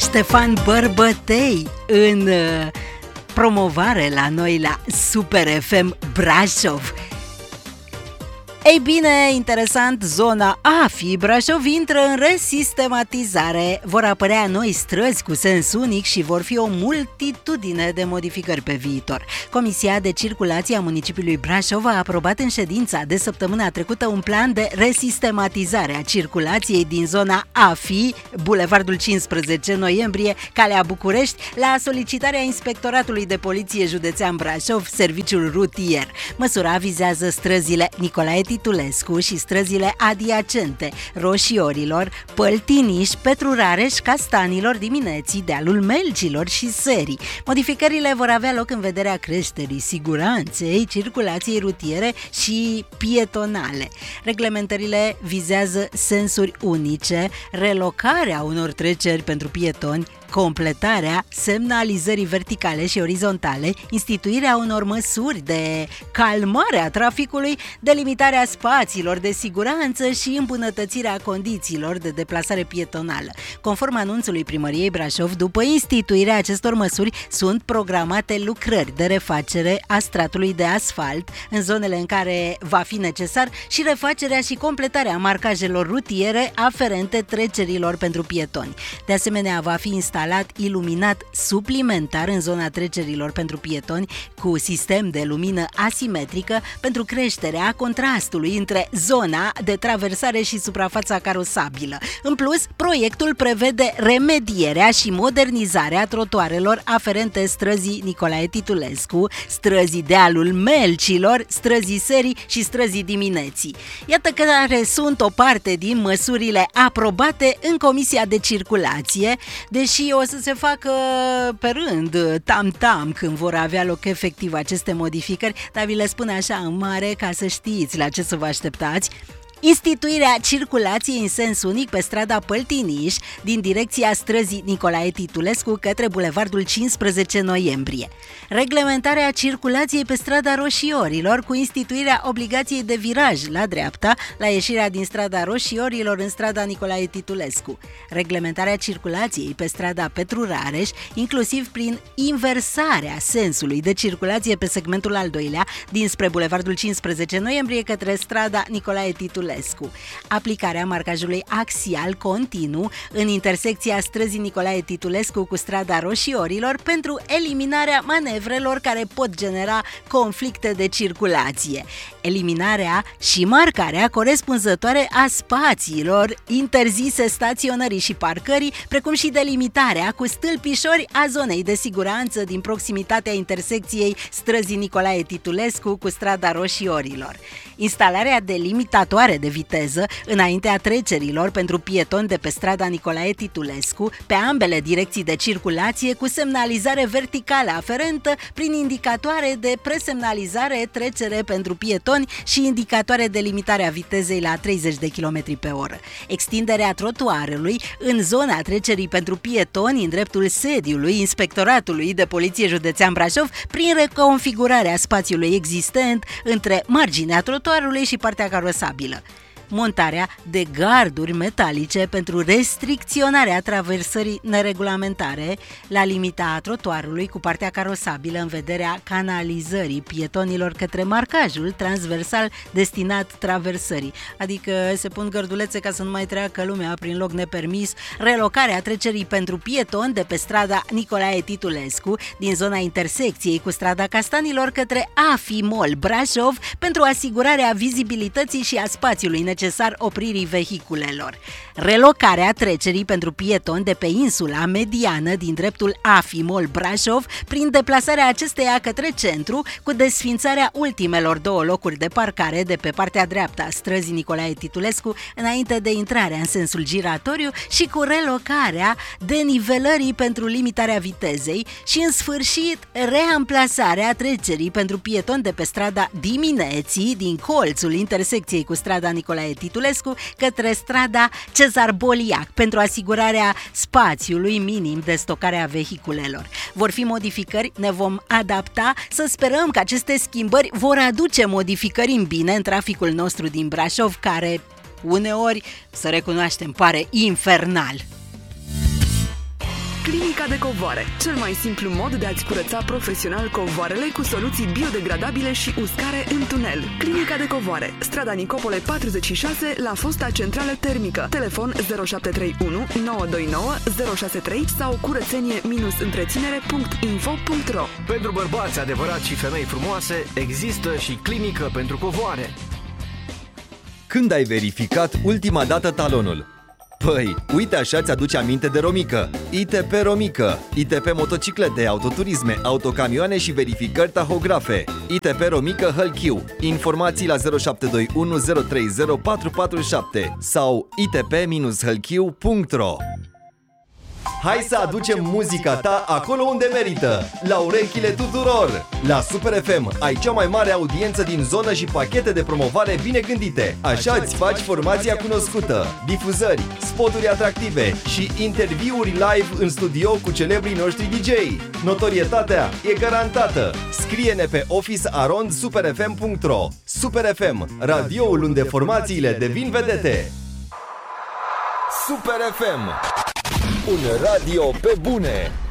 Ștefan Bărbătei în promovare la noi la Super FM Brașov. Ei bine, interesant, zona AFI Brașov intră în resistematizare. Vor apărea noi străzi cu sens unic și vor fi o multitudine de modificări pe viitor. Comisia de Circulație a municipiului Brașov a aprobat în ședința de săptămâna trecută un plan de resistematizare a circulației din zona AFI, Bulevardul 15 Noiembrie, Calea București, la solicitarea Inspectoratului de Poliție Județean Brașov, Serviciul Rutier. Măsura vizează străzile Nicolae Titulescu și străzile adiacente, Roșiorilor, Păltiniș, Petru Rareș, Castanilor, Dimineții, Dealul Melcilor și Serii. Modificările vor avea loc în vederea creșterii siguranței circulației rutiere și pietonale. Reglementările vizează sensuri unice, relocarea unor treceri pentru pietoni, completarea semnalizării verticale și orizontale, instituirea unor măsuri de calmare a traficului, delimitarea spațiilor de siguranță și îmbunătățirea condițiilor de deplasare pietonală. Conform anunțului Primăriei Brașov, după instituirea acestor măsuri, sunt programate lucrări de refacere a stratului de asfalt în zonele în care va fi necesar și refacerea și completarea marcajelor rutiere aferente trecerilor pentru pietoni. De asemenea, va fi instalat iluminat suplimentar în zona trecerilor pentru pietoni cu sistem de lumină asimetrică pentru creșterea contrastului între zona de traversare și suprafața carosabilă. În plus, proiectul prevede remedierea și modernizarea trotuarelor aferente străzii Nicolae Titulescu, străzii Dealul Melcilor, străzii Serii și străzii Dimineții. Iată care sunt o parte din măsurile aprobate în Comisia de Circulație, deși o să se facă pe rând, tam-tam, când vor avea loc efectiv aceste modificări, dar vi le spun așa în mare ca să știți la ce să vă așteptați. Instituirea circulației în sens unic pe strada Păltiniș din direcția străzii Nicolae Titulescu către Bulevardul 15 Noiembrie. Reglementarea circulației pe strada Roșiorilor cu instituirea obligației de viraj la dreapta la ieșirea din strada Roșiorilor în strada Nicolae Titulescu. Reglementarea circulației pe strada Petru Rareș, inclusiv prin inversarea sensului de circulație pe segmentul al doilea dinspre Bulevardul 15 Noiembrie către strada Nicolae Titulescu. Aplicarea marcajului axial continuu în intersecția străzii Nicolae Titulescu cu strada Roșiorilor pentru eliminarea manevrelor care pot genera conflicte de circulație. Eliminarea și marcarea corespunzătoare a spațiilor interzise staționării și parcării, precum și delimitarea cu stâlpișori a zonei de siguranță din proximitatea intersecției străzii Nicolae Titulescu cu strada Roșiorilor. Instalarea de limitatoare de viteză înaintea trecerilor pentru pietoni de pe strada Nicolae Titulescu pe ambele direcții de circulație cu semnalizare verticală aferentă prin indicatoare de presemnalizare trecere pentru pietoni și indicatoare de limitare a vitezei la 30 de km pe oră. Extinderea trotuarului în zona trecerii pentru pietoni în dreptul sediului Inspectoratului de Poliție Județean Brașov prin reconfigurarea spațiului existent între marginea trotuarului și partea carosabilă. Montarea de garduri metalice pentru restricționarea traversării neregulamentare la limita trotuarului cu partea carosabilă în vederea canalizării pietonilor către marcajul transversal destinat traversării, adică se pun gărdulețe ca să nu mai treacă lumea prin loc nepermis, relocarea trecerii pentru pietoni de pe strada Nicolae Titulescu din zona intersecției cu strada Castanilor către AFI Mall Brașov pentru asigurarea vizibilității și a spațiului necesar opririi vehiculelor. Relocarea trecerii pentru pietoni de pe insula mediană din dreptul AFI Mall Brașov prin deplasarea acesteia către centru cu desfințarea ultimelor două locuri de parcare de pe partea dreaptă a străzii Nicolae Titulescu înainte de intrarea în sensul giratoriu și cu relocarea denivelării pentru limitarea vitezei și în sfârșit reamplasarea trecerii pentru pietoni de pe strada Dimineții din colțul intersecției cu strada Nicolae Titulescu către strada Cezar Boliac pentru asigurarea spațiului minim de stocare a vehiculelor. Vor fi modificări, ne vom adapta, să sperăm că aceste schimbări vor aduce modificări în bine în traficul nostru din Brașov, care uneori, să recunoaștem, pare infernal. Clinica de covoare, cel mai simplu mod de a-ți curăța profesional covoarele cu soluții biodegradabile și uscare în tunel. Clinica de covoare, strada Nicopole 46, la fosta centrală termică. Telefon 0731 929 063 sau curățenie-întreținere.info.ro. Pentru bărbați adevărați și femei frumoase, există și clinică pentru covoare. Când ai verificat ultima dată talonul? Păi, uite așa ți-aduce aminte de Romică. ITP Romică. ITP motociclete, autoturisme, autocamioane și verificări tahografe. ITP Romică Hălchiu. Informații la 0721 030 447 sau itp-hălchiu.ro. Hai să aducem muzica ta acolo unde merită, la urechile tuturor! La Super FM ai cea mai mare audiență din zonă și pachete de promovare bine gândite. Așa îți faci formația cunoscută, difuzări, spoturi atractive și interviuri live în studio cu celebrii noștri DJ. Notorietatea e garantată! Scrie-ne pe office@superfm.ro. Super FM, radioul unde formațiile devin vedete. Super FM, un radio pe bune!